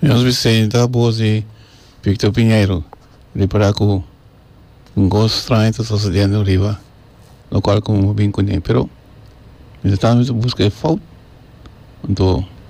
Nós Vicente, Bozi, Victor Pinheiro, de para com um gosto estranho, está sucedendo riba, no qual como bem conhece, pero estamos buscando falta, então